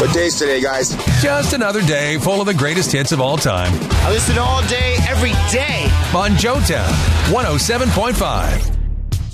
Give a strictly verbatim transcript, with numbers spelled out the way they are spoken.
What day's today, guys? Just another day full of the greatest hits of all time. I listen all day, every day. On Joetown, one oh seven point five.